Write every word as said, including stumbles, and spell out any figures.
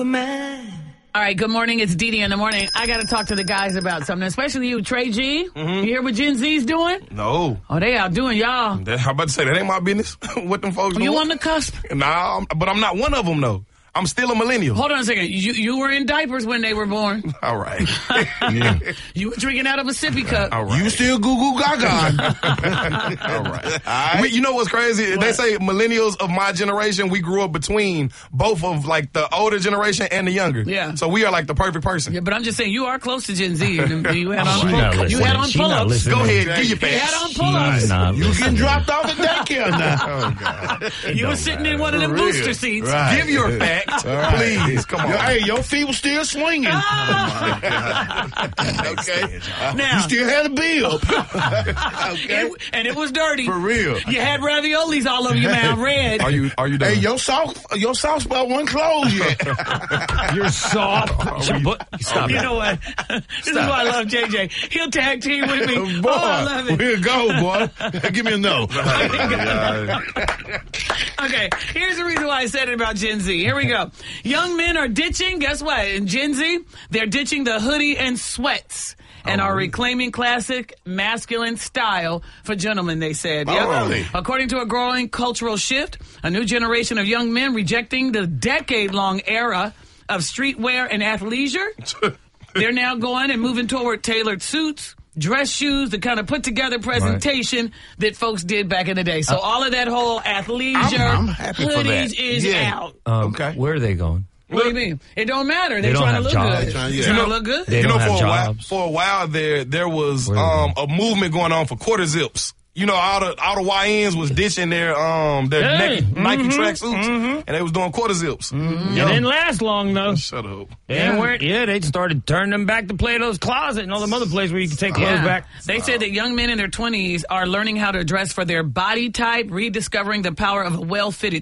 were mine. All right, good morning. It's Dee Dee in the morning. I got to talk to the guys about something, especially you, Trey G. Mm-hmm. You hear what Gen Z's doing? No. Oh, they out doing y'all. That, I'm about to say, that ain't my business. What them folks doing. You on the cusp? Nah, I'm, but I'm not one of them, though. I'm still a millennial. Hold on a second. You you were in diapers when they were born. All right. Yeah. You were drinking out of a sippy cup. All right. You still goo goo gaga. All right. All right. We, you know what's crazy? What? They say millennials of my generation, we grew up between both of like the older generation and the younger. Yeah. So we are like the perfect person. Yeah, but I'm just saying you are close to Gen Z. You had on, She not pull, you had on She pull not ups. listening. Go ahead, give your You had facts. on pull ups. Not You listening. getting dropped off at daycare now. Oh, God. You were sitting in one of them booster seats. Right. Give your fact, please. Come on. Yo, hey, your feet were still swinging. Okay. Now, You still had a bill. Okay. it, and it was dirty. For real. You had raviolis all over your mouth, red. Are you are you done? Hey, your soft your soft spot wasn't closed yet. You're soft. Stop You it. know what? This is why I love J J. He'll tag team with me. Boy, Oh, I love it. here you go, boy. Give me a no. Okay, here's the reason why I said it about Gen Z. Here we go. Young men are ditching, guess what? In Gen Z, they're ditching the hoodie and sweats and Oh, are really? reclaiming classic masculine style for gentlemen, they said. Oh, Yep. really? According to a growing cultural shift, a new generation of young men rejecting the decade-long era of streetwear and athleisure. They're now going and moving toward tailored suits, dress shoes, the kind of put-together presentation that folks did back in the day. So all of that whole athleisure, I'm- I'm happy for hoodies that. is Yeah. out. Um, Okay. Where are they going? What do you mean? It don't matter. They're They don't trying have to look jobs. good. Trying- They're yeah. trying You to know- look good. They you know, don't for have a while, jobs. for a while there, there was Where are um, a movement going on for quarter zips. You know, all the all the Y Ns was ditching their um their Hey, Nike, Nike mhm, tracksuits, mhm. and they was doing quarter zips. It didn't last long, though. Shut up. Yeah, where, yeah, they started turning them back to Plato's Closet and all them other places where you can take clothes Yeah. back. They said that young men in their twenties are learning how to dress for their body type, rediscovering the power of a well-fitted